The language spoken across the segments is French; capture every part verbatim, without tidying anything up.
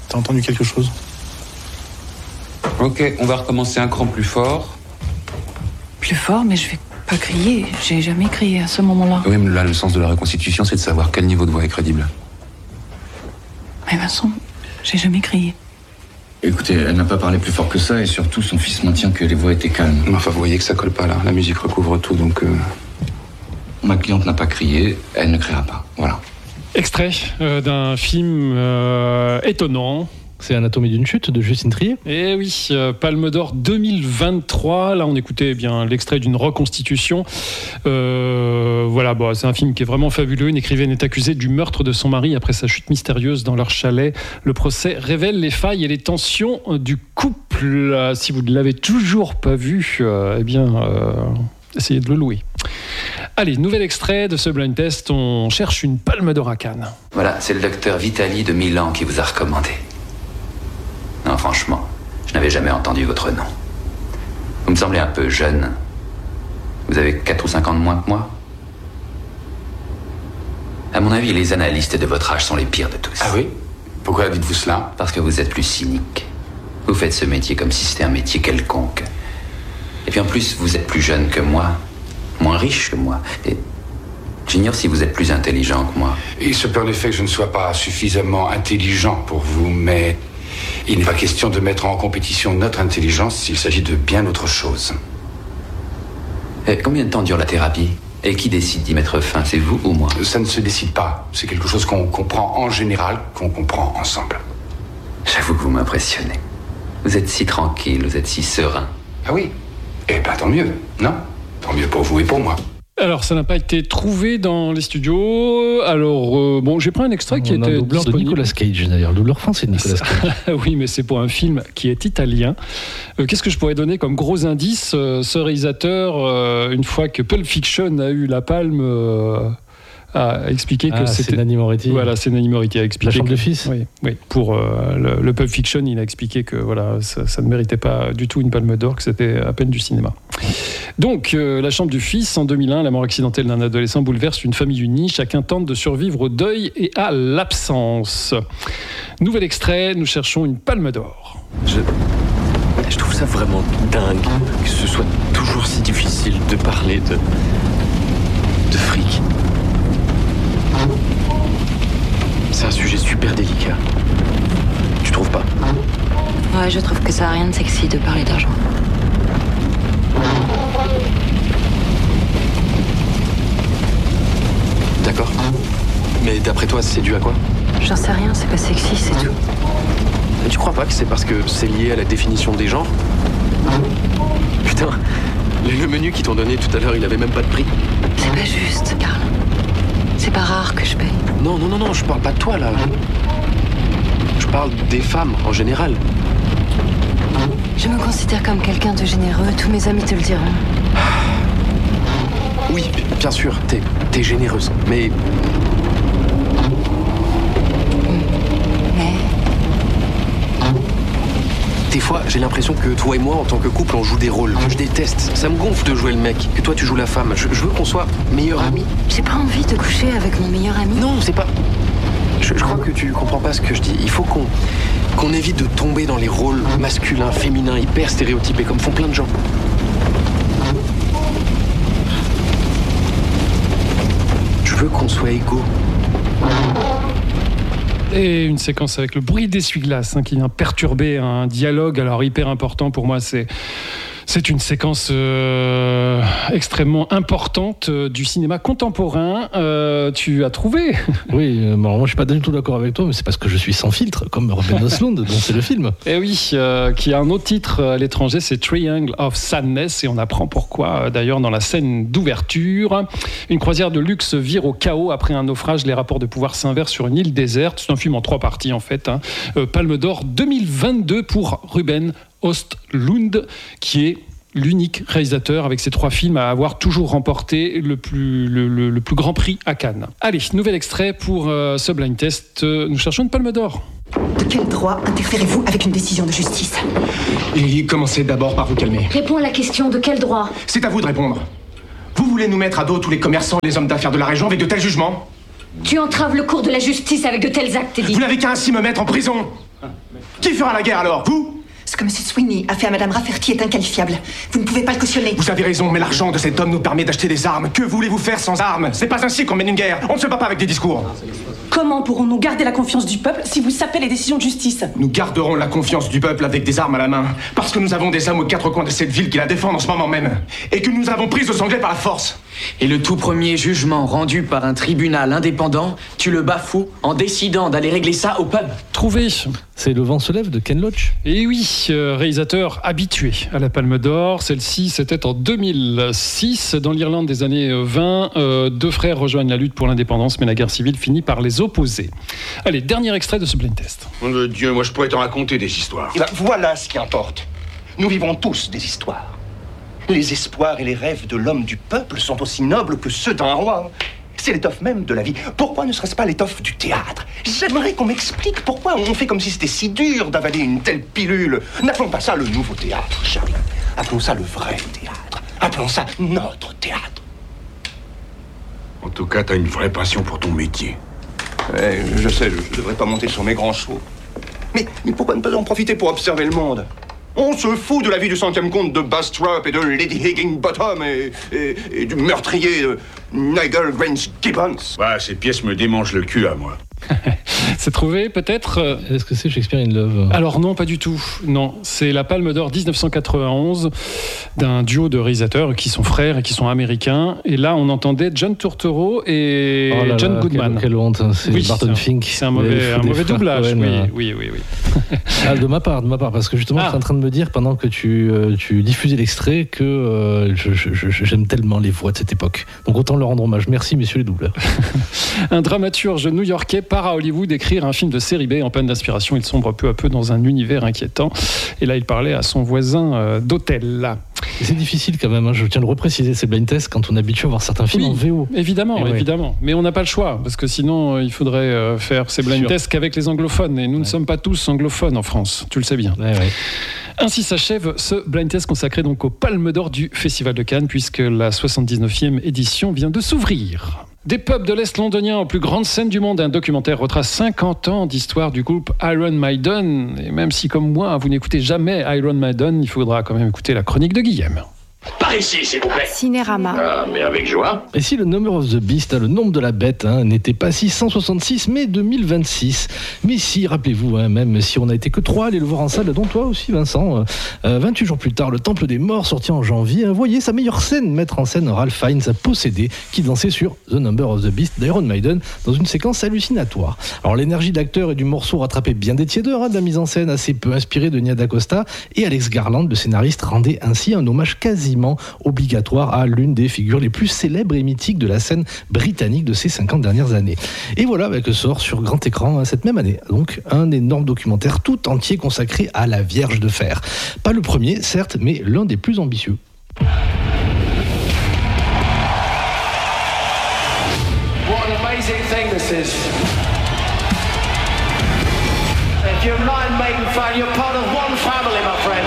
T'as entendu quelque chose ? Ok, on va recommencer un cran plus fort. Plus fort, mais je vais pas crier. J'ai jamais crié à ce moment-là. Oui, mais là, le sens de la reconstitution, c'est de savoir quel niveau de voix est crédible. Mais Vincent, j'ai jamais crié. Écoutez, elle n'a pas parlé plus fort que ça, et surtout, son fils maintient que les voix étaient calmes. Enfin, vous voyez que ça colle pas, là. La musique recouvre tout, donc... Euh... Ma cliente n'a pas crié, elle ne criera pas. Voilà. Extrait euh, d'un film euh, étonnant. C'est Anatomie d'une chute de Justine Triet. Eh oui, euh, Palme d'Or deux mille vingt-trois. Là, on écoutait eh bien l'extrait d'une reconstitution. Euh, voilà, bon, c'est un film qui est vraiment fabuleux. Une écrivaine est accusée du meurtre de son mari après sa chute mystérieuse dans leur chalet. Le procès révèle les failles et les tensions du couple. Si vous ne l'avez toujours pas vu, euh, eh bien, euh, essayez de le louer. Allez, nouvel extrait de ce blind test. On cherche une Palme d'Or à Cannes. Voilà, c'est le docteur Vitali de Milan qui vous a recommandé. Non, franchement, je n'avais jamais entendu votre nom. Vous me semblez un peu jeune. Vous avez quatre ou cinq ans de moins que moi. À mon avis, les analystes de votre âge sont les pires de tous. Ah oui ? Pourquoi dites-vous cela ? Parce que vous êtes plus cynique. Vous faites ce métier comme si c'était un métier quelconque. Et puis en plus, vous êtes plus jeune que moi, moins riche que moi. Et j'ignore si vous êtes plus intelligent que moi. Il se peut en effet que je ne sois pas suffisamment intelligent pour vous, mais... il n'est pas question de mettre en compétition notre intelligence s'il s'agit de bien autre chose. Et combien de temps dure la thérapie ? Et qui décide d'y mettre fin ? C'est vous ou moi ? Ça ne se décide pas. C'est quelque chose qu'on comprend en général, qu'on comprend ensemble. J'avoue que vous m'impressionnez. Vous êtes si tranquille, vous êtes si serein. Ah oui ? Eh ben tant mieux, non ? Tant mieux pour vous et pour moi. Alors, ça n'a pas été trouvé dans les studios. Alors, euh, bon, j'ai pris un extrait On qui a était un doubleur de Nicolas Cage, d'ailleurs. Le doubleur français de Nicolas Cage. Oui, mais c'est pour un film qui est italien. Euh, qu'est-ce que je pourrais donner comme gros indice ? euh, Ce réalisateur, euh, une fois que Pulp Fiction a eu la palme, euh, a expliqué que ah, c'était... c'est Nanni Moretti. Voilà, c'est Nanni Moretti a expliqué. La chambre que... de fils. Oui, oui. Pour euh, le, le Pulp Fiction, il a expliqué que voilà, ça, ça ne méritait pas du tout une palme d'or, que c'était à peine du cinéma. Donc, euh, La chambre du fils, en deux mille un, la mort accidentelle d'un adolescent bouleverse une famille unie. Chacun tente de survivre au deuil et à l'absence. Nouvel extrait, nous cherchons une palme d'or. Je, je trouve ça vraiment dingue que ce soit toujours si difficile de parler de, de fric. C'est un sujet super délicat. Tu trouves pas ? Ouais, je trouve que ça n'a rien de sexy de parler d'argent. D'accord. Mais d'après toi, c'est dû à quoi ? J'en sais rien, c'est pas sexy, c'est tout. Et tu crois pas que c'est parce que c'est lié à la définition des genres ? Putain, le menu qu'ils t'ont donné tout à l'heure, il avait même pas de prix. C'est pas juste, Karl. C'est pas rare que je paye. Non, non, non, non, je parle pas de toi, là. Je parle des femmes, en général. Je me considère comme quelqu'un de généreux, tous mes amis te le diront. Oui, bien sûr, t'es, t'es généreuse, mais... Mais... Des fois, j'ai l'impression que toi et moi, en tant que couple, on joue des rôles que je déteste. Ça me gonfle de jouer le mec, que toi tu joues la femme. Je, je veux qu'on soit meilleurs amis. J'ai pas envie de coucher avec mon meilleur ami. Non, c'est pas... Je, je crois que tu comprends pas ce que je dis. Il faut qu'on, qu'on évite de tomber dans les rôles masculins, féminins, hyper stéréotypés, comme font plein de gens. Je veux qu'on soit égaux. Et une séquence avec le bruit d'essuie-glace hein, qui vient perturber un dialogue. Alors hyper important pour moi, c'est... C'est une séquence euh, extrêmement importante euh, du cinéma contemporain. Euh, tu as trouvé ? Oui, euh, bon, moi je suis pas du tout d'accord avec toi, mais c'est parce que je suis sans filtre, comme Robin Oslund, dont c'est le film. Eh oui, euh, qui a un autre titre à l'étranger, c'est Triangle of Sadness, et on apprend pourquoi euh, d'ailleurs dans la scène d'ouverture. Une croisière de luxe vire au chaos après un naufrage. Les rapports de pouvoir s'inversent sur une île déserte. C'est un film en trois parties en fait. Hein. Euh, Palme d'Or deux mille vingt-deux pour Ruben Östlund, qui est l'unique réalisateur avec ses trois films à avoir toujours remporté le plus, le, le, le plus grand prix à Cannes. Allez, nouvel extrait pour euh, ce blind test. Nous cherchons une Palme d'Or. De quel droit interférez-vous avec une décision de justice ? Et commencez d'abord par vous calmer. Réponds à la question, de quel droit ? C'est à vous de répondre. Vous voulez nous mettre à dos tous les commerçants et les hommes d'affaires de la région avec de tels jugements ? Tu entraves le cours de la justice avec de tels actes, Teddy. Vous n'avez qu'à ainsi me mettre en prison. Qui fera la guerre alors? Vous? Ce que M. Sweeney a fait à Madame Rafferty est inqualifiable. Vous ne pouvez pas le cautionner. Vous avez raison, mais l'argent de cet homme nous permet d'acheter des armes. Que voulez-vous faire sans armes? C'est pas ainsi qu'on mène une guerre. On ne se bat pas avec des discours. Comment pourrons-nous garder la confiance du peuple si vous sapez les décisions de justice? Nous garderons la confiance du peuple avec des armes à la main. Parce que nous avons des hommes aux quatre coins de cette ville qui la défendent en ce moment même. Et que nous avons prise au sanglais par la force. Et le tout premier jugement rendu par un tribunal indépendant, tu le bafoues en décidant d'aller régler ça au pub. Trouvé. C'est Le vent se lève de Ken Loach. Et oui, euh, réalisateur habitué à la Palme d'Or. Celle-ci, c'était en deux mille six. Dans l'Irlande des années vingt, euh, deux frères rejoignent la lutte pour l'indépendance, mais la guerre civile finit par les opposer. Allez, dernier extrait de ce blind test. Mon de Dieu, moi je pourrais t'en raconter des histoires. Et ben, voilà ce qui importe. Nous vivons tous des histoires. Les espoirs et les rêves de l'homme du peuple sont aussi nobles que ceux d'un roi. C'est l'étoffe même de la vie. Pourquoi ne serait-ce pas l'étoffe du théâtre? J'aimerais qu'on m'explique pourquoi on fait comme si c'était si dur d'avaler une telle pilule. N'appelons pas ça le nouveau théâtre, Charlie. Appelons ça le vrai théâtre. Appelons ça notre théâtre. En tout cas, t'as une vraie passion pour ton métier. Ouais, je sais, je devrais pas monter sur mes grands chevaux. Mais, mais pourquoi ne pas en profiter pour observer le monde? On se fout de la vie du centième comte de Bastrop et de Lady Higginbottom et, et, et du meurtrier de Nigel Grange Gibbons. Ouais, ces pièces me démangent le cul à moi. C'est trouvé peut-être. Est-ce que c'est Shakespeare in Love? Alors non, pas du tout. Non, c'est la Palme d'Or dix-neuf cent quatre-vingt-onze d'un duo de réalisateurs qui sont frères et qui sont américains. Et là, on entendait John Turturro et oh là John là, Goodman. Quelle, quelle honte, c'est oui, Barton Fink. C'est un mauvais, un mauvais doublage. Oui, oui, oui, oui. Ah, de ma part, de ma part, parce que justement, ah. je suis en train de me dire pendant que tu, euh, tu diffusais l'extrait que euh, je, je, je, j'aime tellement les voix de cette époque. Donc autant leur rendre hommage. Merci, messieurs les doubleurs. Un dramaturge new-yorkais part à Hollywood écrire un film de série B en panne d'inspiration. Il sombre peu à peu dans un univers inquiétant. Et là, il parlait à son voisin euh, d'hôtel. Et c'est difficile quand même, hein. Je tiens à le repréciser, c'est blind test quand on est habitué à voir certains films oui, en V O. Évidemment, et évidemment. Ouais. Mais on n'a pas le choix, parce que sinon, euh, il faudrait euh, faire ces blind tests qu'avec les anglophones. Et nous ouais. ne sommes pas tous anglophones en France, tu le sais bien. Ouais, ouais. Ainsi s'achève ce blind test consacré donc aux Palmes d'Or du Festival de Cannes, puisque la soixante-dix-neuvième édition vient de s'ouvrir. Des pubs de l'Est londonien aux plus grandes scènes du monde, un documentaire retrace cinquante ans d'histoire du groupe Iron Maiden. Et même si, comme moi, vous n'écoutez jamais Iron Maiden, il faudra quand même écouter la chronique de Guillaume. Par ici, s'il vous plaît. Cinérama. Ah, mais avec joie. Et si le number of the beast, hein, le nombre de la bête, hein, n'était pas six cent soixante-six, mais deux mille vingt-six. Mais si, rappelez-vous, hein, même si on n'a été que trois à aller le voir en salle, dont toi aussi, Vincent, euh, vingt-huit jours plus tard, le Temple des Morts, sorti en janvier, hein, voyez sa meilleure scène, mettre en scène Ralph Fiennes, à posséder, qui dansait sur The Number of the Beast d'Iron Maiden, dans une séquence hallucinatoire. Alors l'énergie d'acteur et du morceau rattrapait bien des tiédeurs, hein, de la mise en scène assez peu inspirée de Nia DaCosta, et Alex Garland, le scénariste, rendait ainsi un hommage quasiment obligatoire à l'une des figures les plus célèbres et mythiques de la scène britannique de ces cinquante dernières années. Et voilà bah, que sort sur grand écran hein, cette même année, donc un énorme documentaire tout entier consacré à la Vierge de Fer. Pas le premier, certes, mais l'un des plus ambitieux. What an amazing thing this is. If you're not a Maiden fan, you're part of one family, my friends.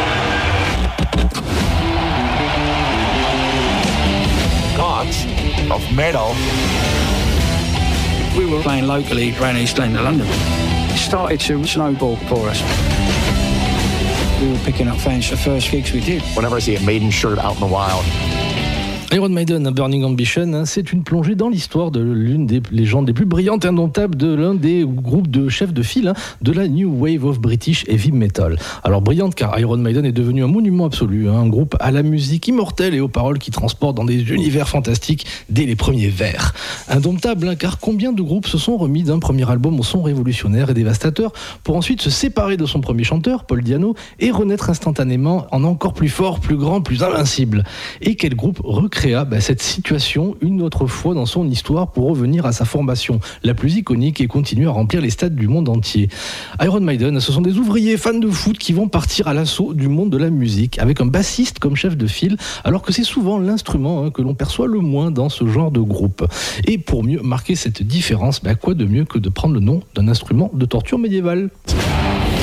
Gods of metal. We were playing locally around East End of London. It started to snowball for us. We were picking up fans for the first gigs we did. Whenever I see a Maiden shirt out in the wild, Iron Maiden, Burning Ambition, hein, c'est une plongée dans l'histoire de l'une des légendes les plus brillantes et indomptables de l'un des groupes de chefs de file hein, de la New Wave of British Heavy Metal. Alors brillante car Iron Maiden est devenu un monument absolu, hein, un groupe à la musique immortelle et aux paroles qui transportent dans des univers fantastiques dès les premiers vers. Indomptable hein, car combien de groupes se sont remis d'un premier album au son révolutionnaire et dévastateur pour ensuite se séparer de son premier chanteur, Paul Di'Anno, et renaître instantanément en encore plus fort, plus grand, plus invincible. Et quel groupe recréa bah, cette situation une autre fois dans son histoire pour revenir à sa formation la plus iconique et continuer à remplir les stades du monde entier. Iron Maiden, ce sont des ouvriers fans de foot qui vont partir à l'assaut du monde de la musique avec un bassiste comme chef de file, alors que c'est souvent l'instrument hein, que l'on perçoit le moins dans ce genre de groupe. Et pour mieux marquer cette différence, bah, quoi de mieux que de prendre le nom d'un instrument de torture médiévale.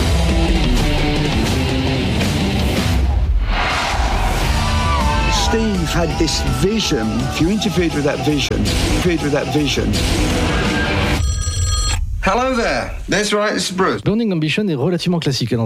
Steve had this vision, if you interfered with that vision, interfered with that vision. Hello there, that's right, it's Bruce. Burning Ambition est relativement classique dans